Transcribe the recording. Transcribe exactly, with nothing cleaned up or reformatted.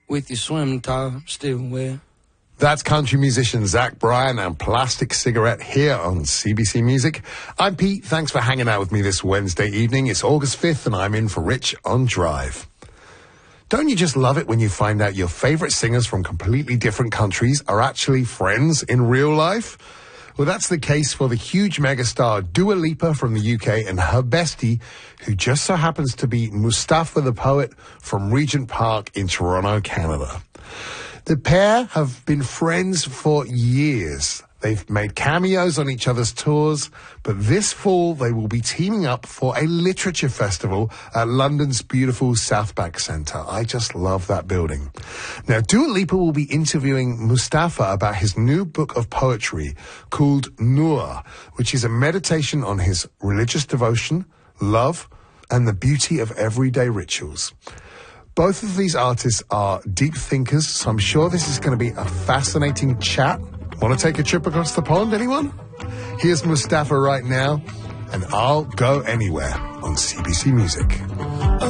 with your swim top still wet. That's country musician Zach Bryan and Plastic Cigarette here on C B C Music. I'm Pete. Thanks for hanging out with me this Wednesday evening. It's August fifth and I'm in for Rich on Drive. Don't you just love it when you find out your favorite singers from completely different countries are actually friends in real life? Well, that's the case for the huge megastar Dua Lipa from the U K and her bestie, who just so happens to be Mustafa the Poet from Regent Park in Toronto, Canada. The pair have been friends for years. They've made cameos on each other's tours, but this fall they will be teaming up for a literature festival at London's beautiful South Bank Centre. I just love that building. Now, Dua Lipa will be interviewing Mustafa about his new book of poetry called Noor, which is a meditation on his religious devotion, love, and the beauty of everyday rituals. Both of these artists are deep thinkers, so I'm sure this is going to be a fascinating chat. Want to take a trip across the pond, anyone? Here's Mustafa right now, and I'll Go Anywhere on C B C Music.